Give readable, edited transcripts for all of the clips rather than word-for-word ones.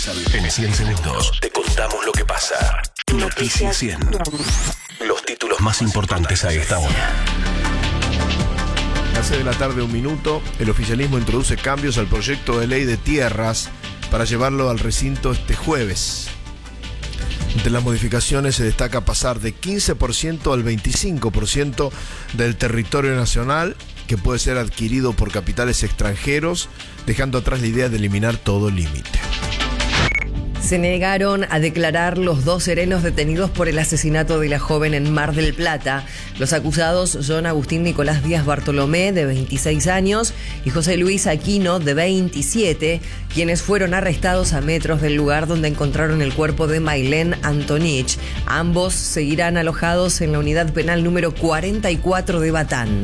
En 100 segundos te contamos lo que pasa. Noticias 100. Los títulos más importantes a esta hora. A 6 de la tarde, 1 minuto, el oficialismo introduce cambios al proyecto de ley de tierras para llevarlo al recinto este jueves. Entre las modificaciones se destaca pasar de 15% al 25% del territorio nacional que puede ser adquirido por capitales extranjeros, dejando atrás la idea de eliminar todo límite. Se negaron a declarar los 2 serenos detenidos por el asesinato de la joven en Mar del Plata. Los acusados son Agustín Nicolás Díaz Bartolomé, de 26 años, y José Luis Aquino, de 27, quienes fueron arrestados a metros del lugar donde encontraron el cuerpo de Mailén Antonich. Ambos seguirán alojados en la unidad penal número 44 de Batán.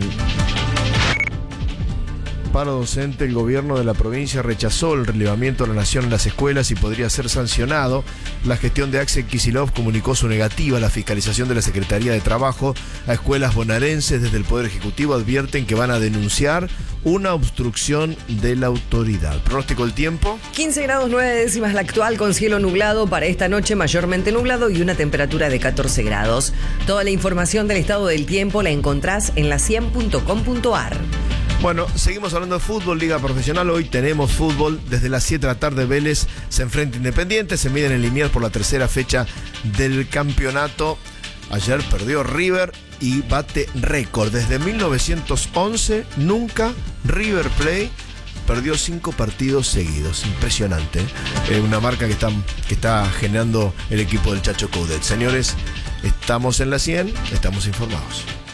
Paro docente, el gobierno de la provincia rechazó el relevamiento de la nación en las escuelas y podría ser sancionado. La gestión de Axel Kicillof comunicó su negativa a la fiscalización de la Secretaría de Trabajo a escuelas bonaerenses. Desde el Poder Ejecutivo advierten que van a denunciar una obstrucción de la autoridad. Pronóstico del tiempo. 15 grados 9 décimas la actual, con cielo nublado para esta noche, mayormente nublado, y una temperatura de 14 grados. Toda la información del estado del tiempo la encontrás en la100.com.ar. Bueno, seguimos hablando de fútbol, Liga Profesional. Hoy tenemos fútbol. Desde las 7 de la tarde, Vélez se enfrenta a Independiente. Se miden en Liniers por la tercera fecha del campeonato. Ayer perdió River y bate récord. Desde 1911, nunca River Plate perdió 5 partidos seguidos. Impresionante, ¿eh? Una marca que está generando el equipo del Chacho Coudet. Señores, estamos en la 100, estamos informados.